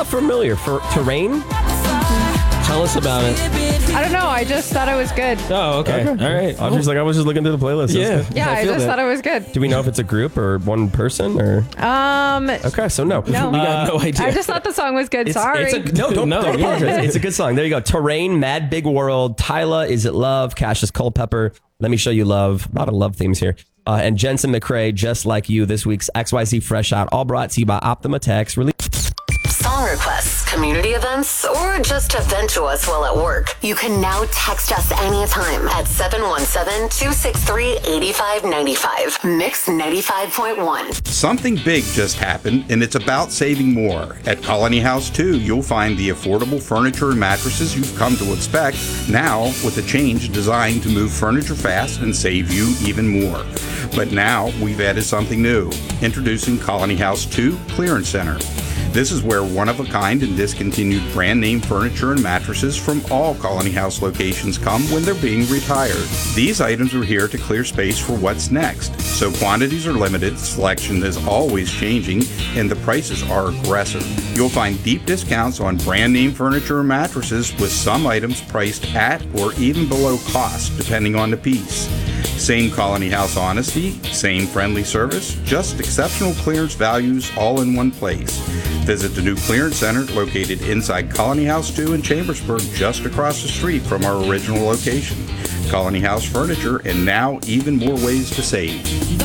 familiar. For Terrain? Tell us about it. I don't know. I just thought it was good. Oh, okay. All right. I was just looking through the playlist. Yeah. Yeah, I just thought it was good. Do we know if it's a group or one person or? Okay, so no. No. We got no idea. I just thought the song was good. Sorry. Don't apologize. It's a good song. There you go. Terrain, Mad Big World, Tyla, Is It Love, Cassius Culpepper, Let Me Show You Love. A lot of love themes here. And Jensen McCrae, Just Like You, this week's XYZ Fresh Out, all brought to you by Optima Text. Song requests, community events, or just to vent to us while at work. You can now text us anytime at 717-263-8595. Mix 95.1. Something big just happened, and it's about saving more. At Colony House 2, you'll find the affordable furniture and mattresses you've come to expect, now with a change designed to move furniture fast and save you even more. But now we've added something new. Introducing Colony House 2 Clearance Center. This is where one-of-a-kind and discontinued brand-name furniture and mattresses from all Colony House locations come when they're being retired. These items are here to clear space for what's next. So quantities are limited, selection is always changing, and the prices are aggressive. You'll find deep discounts on brand-name furniture and mattresses, with some items priced at or even below cost, depending on the piece. Same Colony House honesty, same friendly service, just exceptional clearance values all in one place. Visit the new clearance center located inside Colony House 2 in Chambersburg, just across the street from our original location. Colony House Furniture, and now even more ways to save.